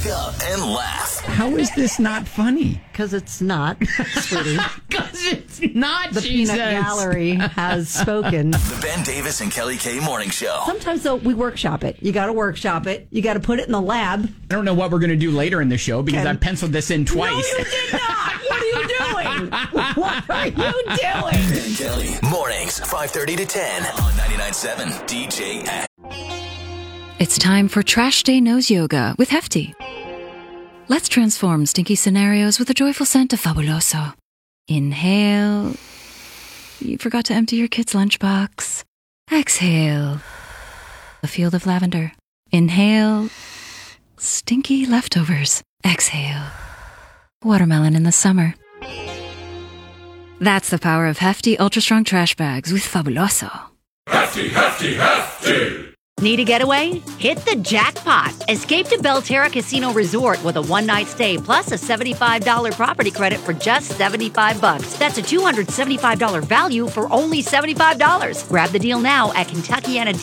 Wake up and laugh. How is this not funny? Because it's not, sweetie. Because it's not, The Jesus. Peanut Gallery has spoken. The Ben Davis and Kelly K Morning Show. Sometimes, though, we workshop it. You got to workshop it. You got to put it in the lab. I don't know what we're going to do later in the show because Okay. I penciled this in twice. No, you did not. What are you doing? What are you doing? Ben Kelly. Mornings, 5:30 to 10 on 99.7 DJ. It's time for Trash Day Nose Yoga with Hefty. Let's transform stinky scenarios with a joyful scent of Fabuloso. Inhale. You forgot to empty your kid's lunchbox. Exhale. A field of lavender. Inhale. Stinky leftovers. Exhale. Watermelon in the summer. That's the power of Hefty Ultra Strong Trash Bags with Fabuloso. Hefty, hefty, hefty! Need a getaway? Hit the jackpot. Escape to Belterra Casino Resort with a one-night stay plus a $75 property credit for just $75. That's a $275 value for only $75. Grab the deal now at Kentuckiana